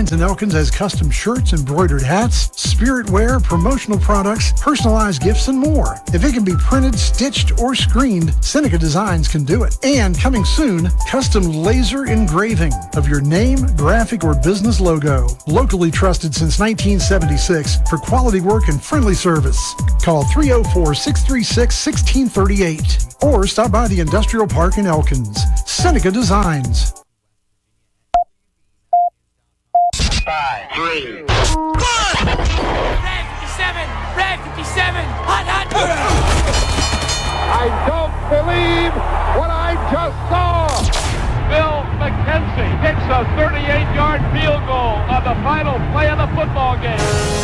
Designs in Elkins has custom shirts, embroidered hats, spirit wear, promotional products, personalized gifts, and more. If it can be printed, stitched, or screened, Seneca Designs can do it. And coming soon, custom laser engraving of your name, graphic, or business logo. Locally trusted since 1976 for quality work and friendly service. Call 304-636-1638 or stop by the Industrial Park in Elkins. Seneca Designs. 5, 3, 1. Red 57, hot. I don't believe what I just saw. Bill McKenzie hits a 38-yard field goal on the final play of the football game.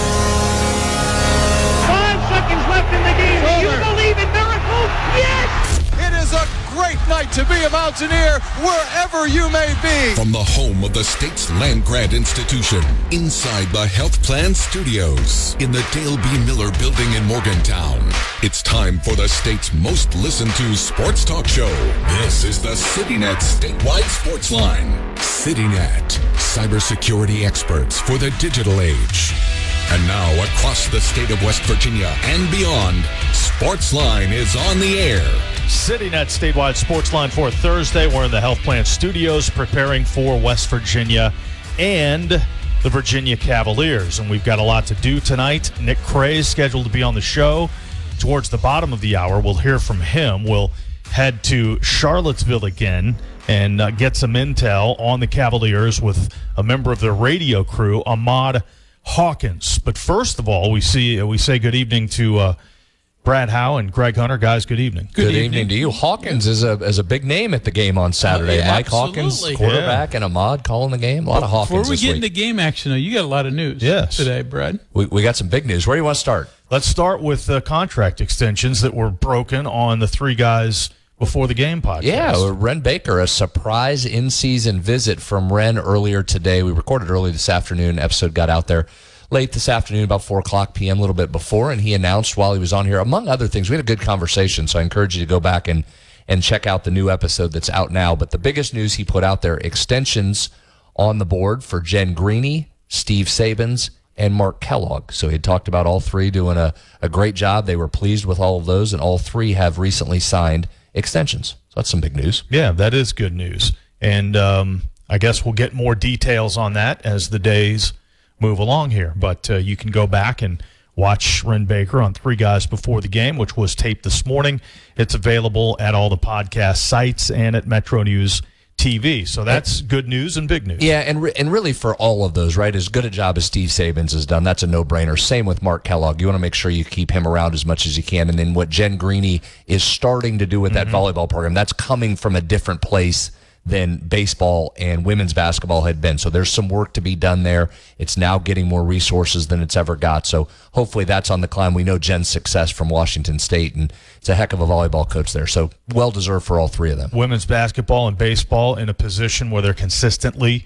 5 seconds left in the game. Do you believe in miracles? Yes! It is a great night to be a Mountaineer wherever you may be. From the home of the state's land grant institution, inside the Health Plan Studios, in the Dale B. Miller Building in Morgantown, it's time for the state's most listened to sports talk show. This is the CityNet Statewide Sports Line. CityNet, cybersecurity experts for the digital age. And now, across the state of West Virginia and beyond, Sportsline is on the air. CityNet Statewide Sportsline for Thursday. We're in the Health Plan Studios preparing for West Virginia and the Virginia Cavaliers. And we've got a lot to do tonight. Nick Cray is scheduled to be on the show towards the bottom of the hour. We'll hear from him. We'll head to Charlottesville again and get some intel on the Cavaliers with a member of their radio crew, Ahmad Hawkins. But first of all, we say good evening to Brad Howe and Greg Hunter. Guys, good evening. Good evening to you. Hawkins is a big name at the game on Saturday. Mike absolutely. Hawkins, quarterback, and Ahmad calling the game. A lot of Hawkins Before we this get week. into game action, though, you got a lot of news today, Brad. We got some big news. Where do you want to start? Let's start with contract extensions that were broken on the three guys before the game podcast. Yeah, Ren Baker, a surprise in-season visit from Ren earlier today. We recorded early this afternoon. Episode got out there late this afternoon, about 4 o'clock p.m., a little bit before, and he announced while he was on here, among other things, we had a good conversation, so I encourage you to go back and check out the new episode that's out now. But the biggest news he put out there, extensions on the board for Jen Greeny, Steve Sabins, and Mark Kellogg. So he had talked about all three doing a great job. They were pleased with all of those, and all three have recently signed extensions. So that's some big news. Yeah, that is good news. And I guess we'll get more details on that as the days move along here. But you can go back and watch Ren Baker on Three Guys Before the Game, which was taped this morning. It's available at all the podcast sites and at Metro News TV. So that's good news and big news. Yeah, and really for all of those, right, as good a job as Steve Sabins has done, that's a no-brainer. Same with Mark Kellogg. You want to make sure you keep him around as much as you can. And then what Jen Greeny is starting to do with that volleyball program, that's coming from a different place than baseball and women's basketball had been. So there's some work to be done there. It's now getting more resources than it's ever got. So hopefully that's on the climb. We know Jen's success from Washington State, and it's a heck of a volleyball coach there. So well-deserved for all three of them. Women's basketball and baseball in a position where they're consistently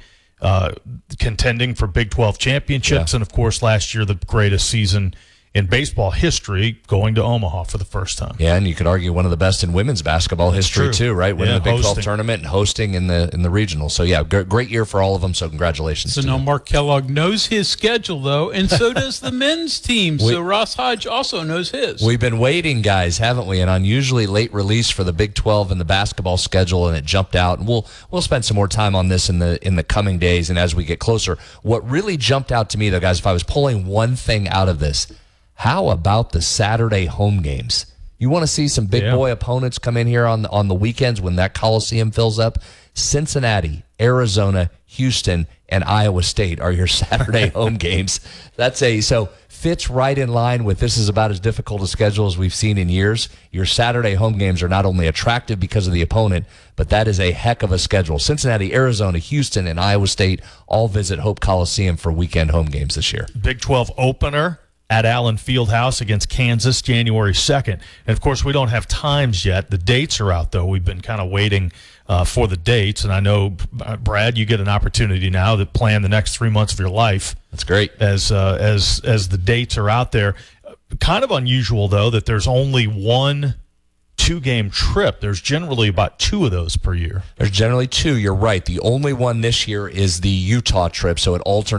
contending for Big 12 championships. Yeah. And, of course, last year the greatest season in baseball history, going to Omaha for the first time. Yeah, and you could argue one of the best in women's basketball history too, right? Winning the Big 12 tournament and hosting in the regional. So yeah, great year for all of them. So congratulations. So now Mark Kellogg knows his schedule though, and so does the men's team. So Ross Hodge also knows his. We've been waiting, guys, haven't we? An unusually late release for the Big 12 and the basketball schedule, and it jumped out. And we'll spend some more time on this in the coming days and as we get closer. What really jumped out to me though, guys, if I was pulling one thing out of this, how about the Saturday home games? You want to see some big boy opponents come in here on the weekends when that Coliseum fills up? Cincinnati, Arizona, Houston, and Iowa State are your Saturday home games. So fits right in line with this is about as difficult a schedule as we've seen in years. Your Saturday home games are not only attractive because of the opponent, but that is a heck of a schedule. Cincinnati, Arizona, Houston, and Iowa State all visit Hope Coliseum for weekend home games this year. Big 12 opener at Allen Fieldhouse against Kansas, January 2nd. And, of course, we don't have times yet. The dates are out, though. We've been kind of waiting for the dates. And I know, Brad, you get an opportunity now to plan the next 3 months of your life. That's great. As the dates are out there. Kind of unusual, though, that there's only one 2-game trip. There's generally about 2 of those per year. There's generally 2. You're right. The only one this year is the Utah trip, so it alternates.